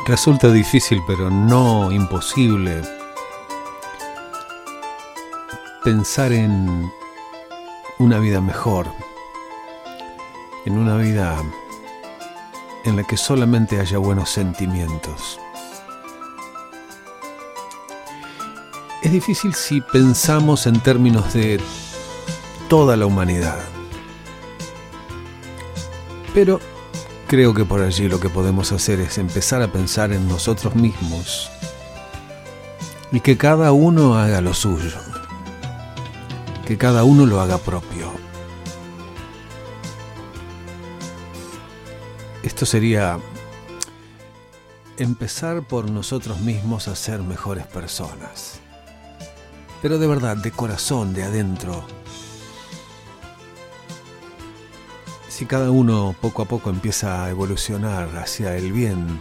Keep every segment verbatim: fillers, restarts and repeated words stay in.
Resulta difícil, pero no imposible, pensar en una vida mejor, en una vida en la que solamente haya buenos sentimientos. Es difícil si pensamos en términos de toda la humanidad, pero creo que por allí lo que podemos hacer es empezar a pensar en nosotros mismos y que cada uno haga lo suyo, que cada uno lo haga propio. Esto sería empezar por nosotros mismos a ser mejores personas, pero de verdad, de corazón, de adentro. Si cada uno poco a poco empieza a evolucionar hacia el bien,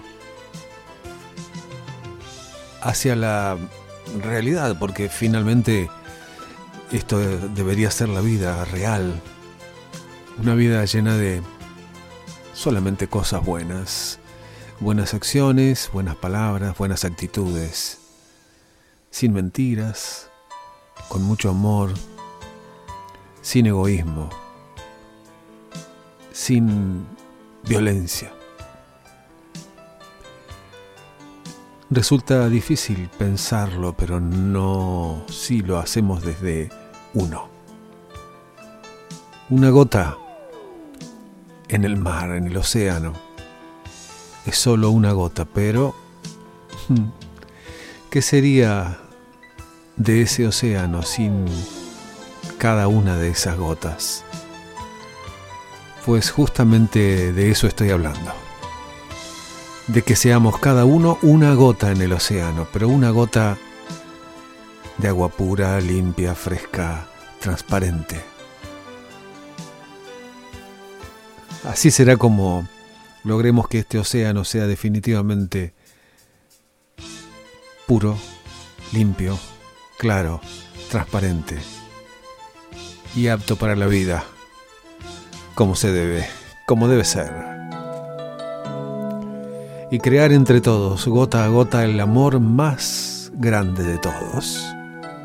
hacia la realidad, porque finalmente esto debería ser la vida real, una vida llena de solamente cosas buenas, buenas acciones, buenas palabras, buenas actitudes, sin mentiras, con mucho amor, sin egoísmo, sin violencia. Resulta difícil pensarlo, pero no si lo hacemos desde uno. Una gota en el mar, en el océano, es solo una gota, pero ¿qué sería de ese océano sin cada una de esas gotas? Pues justamente de eso estoy hablando. De que seamos cada uno una gota en el océano, pero una gota de agua pura, limpia, fresca, transparente. Así será como logremos que este océano sea definitivamente puro, limpio, claro, transparente y apto para la vida. Como se debe, como debe ser. Y crear entre todos, gota a gota, el amor más grande de todos.